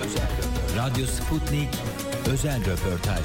Radyo Sputnik özel röportaj.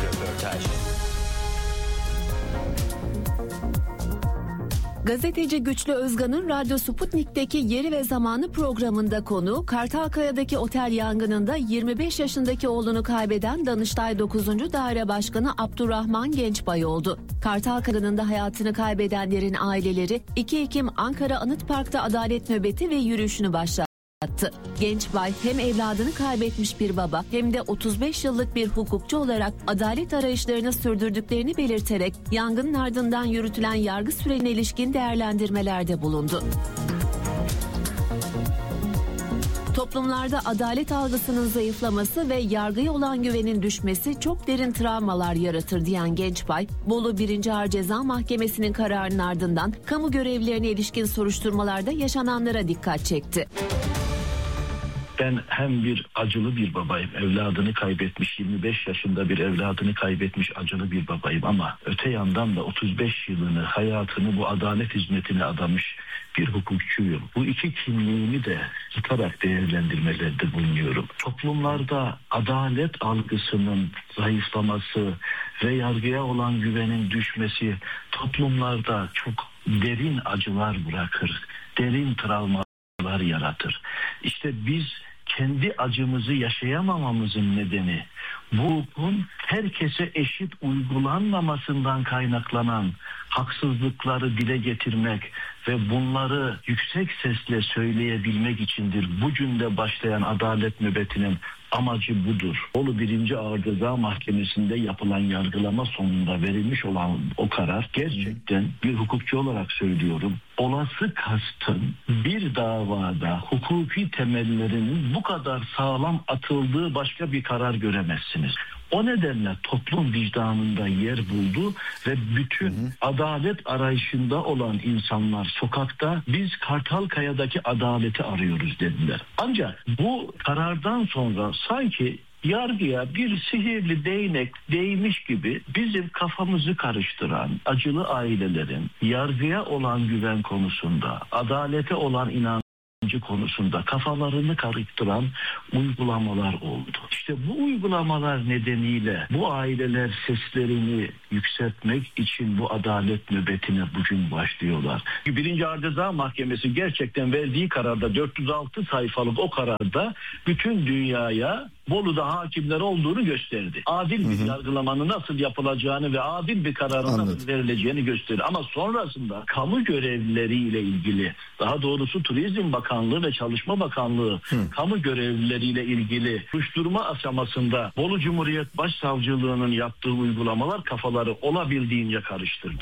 Gazeteci Güçlü Özgan'ın Radyo Sputnik'teki Yeri ve Zamanı programında konu Kartalkaya'daki otel yangınında 25 yaşındaki oğlunu kaybeden Danıştay 9. Daire Başkanı Abdurrahman Gençbay oldu. Kartalkaya'nın da hayatını kaybedenlerin aileleri 2 Ekim Ankara Anıtpark'ta adalet nöbeti ve yürüyüşünü başlattı. Gençbay hem evladını kaybetmiş bir baba hem de 35 yıllık bir hukukçu olarak adalet arayışlarını sürdürdüklerini belirterek yangının ardından yürütülen yargı sürecine ilişkin değerlendirmelerde bulundu. Toplumlarda adalet algısının zayıflaması ve yargıya olan güvenin düşmesi çok derin travmalar yaratır diyen Gençbay, Bolu 1. Ağır Ceza Mahkemesi'nin kararının ardından kamu görevlilerine ilişkin soruşturmalarda yaşananlara dikkat çekti. Ben hem acılı bir babayım, evladını kaybetmiş, 25 yaşında bir evladını kaybetmiş acılı bir babayım ama öte yandan da 35 yılını, hayatını bu adalet hizmetine adamış bir hukukçuyum. Bu iki kimliğimi de tutarak değerlendirmelerde bulunuyorum. Toplumlarda adalet algısının zayıflaması ve yargıya olan güvenin düşmesi toplumlarda çok derin acılar bırakır, derin travmalar yaratır. İşte biz kendi acımızı yaşayamamamızın nedeni bu hukukun herkese eşit uygulanmamasından kaynaklanan haksızlıkları dile getirmek ve bunları yüksek sesle söyleyebilmek içindir. Bu cümle başlayan adalet nöbetinin amacı budur. Bolu 1. Ağır Ceza Mahkemesi'nde yapılan yargılama sonunda verilmiş olan o karar gerçekten bir hukukçu olarak söylüyorum. Olası kastın bir davada hukuki temellerinin bu kadar sağlam atıldığı başka bir karar göremezsiniz. O nedenle toplum vicdanında yer buldu ve bütün adalet arayışında olan insanlar sokakta biz Kartalkaya'daki adaleti arıyoruz dediler. Ancak bu karardan sonra sanki yargıya bir sihirli değnek değmiş gibi bizim kafamızı karıştıran acılı ailelerin yargıya olan güven konusunda, adalete olan inancı konusunda kafalarını karıştıran uygulamalar oldu. İşte bu uygulamalar nedeniyle bu aileler seslerini yükseltmek için bu adalet nöbetine bugün başlıyorlar. 1. Ağır Ceza Mahkemesi gerçekten verdiği kararda 406 sayfalık o kararda bütün dünyaya Bolu'da hakimler olduğunu gösterdi. Adil bir yargılamanın nasıl yapılacağını ve adil bir kararın nasıl verileceğini gösterdi. Ama sonrasında kamu görevlileriyle ilgili, daha doğrusu Turizm Bakanlığı ve Çalışma Bakanlığı kamu görevlileriyle ilgili soruşturma aşamasında Bolu Cumhuriyet Başsavcılığı'nın yaptığı uygulamalar kafaları olabildiğince karıştırdı.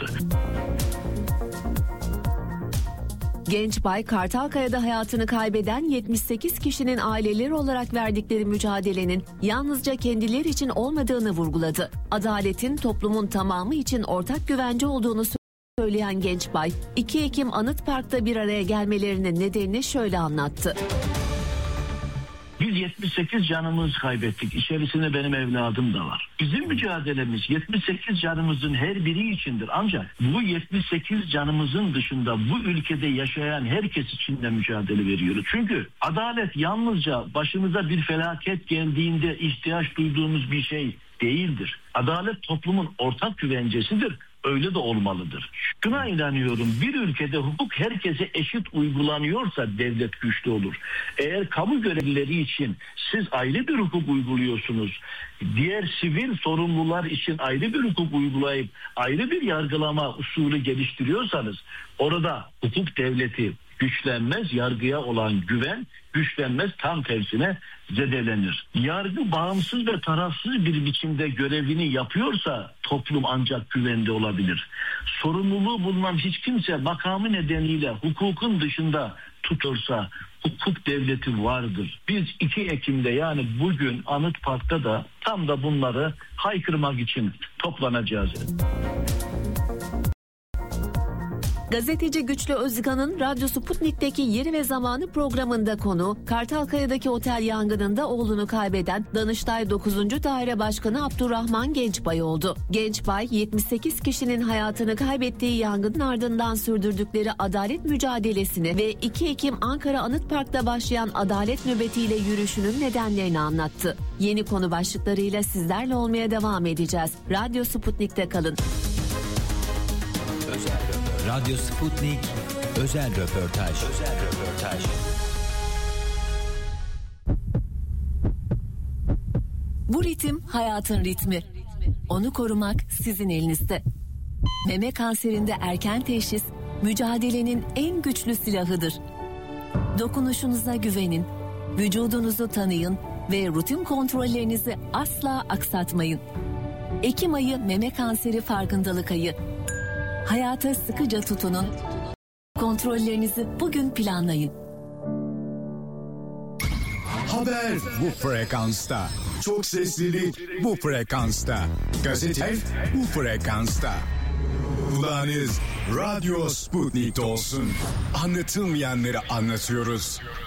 Gençbay, Kartalkaya'da hayatını kaybeden 78 kişinin aileleri olarak verdikleri mücadelenin yalnızca kendileri için olmadığını vurguladı. Adaletin toplumun tamamı için ortak güvence olduğunu söyleyen Gençbay, 2 Ekim Anıtpark'ta bir araya gelmelerinin nedenini şöyle anlattı. Biz 78 canımız kaybettik. İçerisinde benim evladım da var. Bizim mücadelemiz 78 canımızın her biri içindir. Ancak bu 78 canımızın dışında bu ülkede yaşayan herkes için de mücadele veriyoruz. Çünkü adalet yalnızca başımıza bir felaket geldiğinde ihtiyaç duyduğumuz bir şey değildir. Adalet toplumun ortak güvencesidir. Öyle de olmalıdır. Şuna inanıyorum, bir ülkede hukuk herkese eşit uygulanıyorsa devlet güçlü olur. Eğer kamu görevlileri için siz ayrı bir hukuk uyguluyorsunuz, diğer sivil sorumlular için ayrı bir hukuk uygulayıp ayrı bir yargılama usulü geliştiriyorsanız orada hukuk devleti güçlenmez, yargıya olan güven güçlenmez, tam tersine zedelenir. Yargı bağımsız ve tarafsız bir biçimde görevini yapıyorsa toplum ancak güvende olabilir. Sorumluluğu bulunan hiç kimse makamı nedeniyle hukukun dışında tutursa hukuk devleti vardır. Biz 2 Ekim'de yani bugün Anıtpark'ta da tam da bunları haykırmak için toplanacağız. Gazeteci Güçlü Özkan'ın Radyo Sputnik'teki Yeri ve Zamanı programında konu, Kartalkaya'daki otel yangınında oğlunu kaybeden Danıştay 9. Daire Başkanı Abdurrahman Gençbay oldu. Gençbay, 78 kişinin hayatını kaybettiği yangının ardından sürdürdükleri adalet mücadelesini ve 2 Ekim Ankara Anıtpark'ta başlayan adalet nöbetiyle yürüyüşünün nedenlerini anlattı. Yeni konu başlıklarıyla sizlerle olmaya devam edeceğiz. Radyo Sputnik'te kalın. Radyo Sputnik özel röportaj. Bu ritim hayatın ritmi. Onu korumak sizin elinizde. Meme kanserinde erken teşhis mücadelenin en güçlü silahıdır. Dokunuşunuza güvenin, vücudunuzu tanıyın ve rutin kontrollerinizi asla aksatmayın. Ekim ayı meme kanseri farkındalık ayı. Hayata sıkıca tutunun. Kontrollerinizi bugün planlayın. Haber bu frekansta. Çok seslilik bu frekansta. Gazete bu frekansta. Kulağınız Radyo Sputnik'te olsun. Anlatılmayanları anlatıyoruz.